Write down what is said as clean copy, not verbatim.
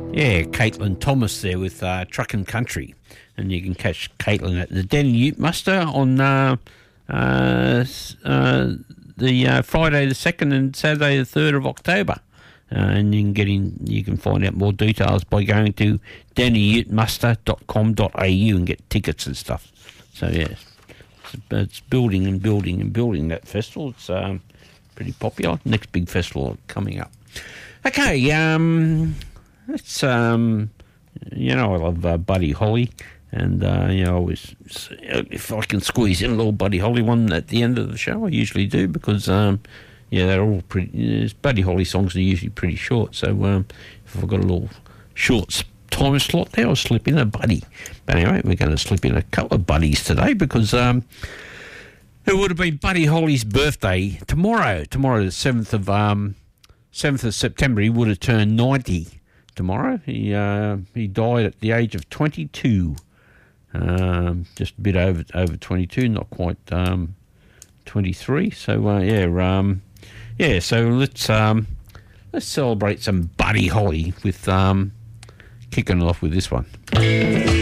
Yeah, Caitlin Thomas there with Truckin' Country. And you can catch Caitlin at the Denny Ute Muster on the Friday the 2nd and Saturday the 3rd of October. And you can find out more details by going to dennyutemuster.com.au and get tickets and stuff. So, yeah, it's building and building and building, that festival. It's pretty popular. Next big festival coming up. Okay, it's, I love Buddy Holly. And, always, if I can squeeze in a little Buddy Holly one at the end of the show, I usually do because, they're all pretty, Buddy Holly songs are usually pretty short. So if I've got a little short time slot there, I'll slip in a Buddy. But anyway, we're going to slip in a couple of Buddies today because it would have been Buddy Holly's birthday tomorrow. Tomorrow, the 7th of September, he would have turned 90 tomorrow. He died at the age of 22. Just a bit over 22, not quite 23. So so let's celebrate some Buddy Holly with kicking it off with this one.